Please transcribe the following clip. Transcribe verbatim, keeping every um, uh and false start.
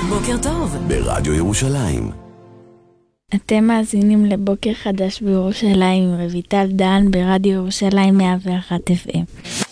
בוקר טוב ברדיו ירושלים. אתם מאזינים לבוקר חדש בירושלים עם רויטל דן ברדיו ירושלים מאה ואחת אף אם.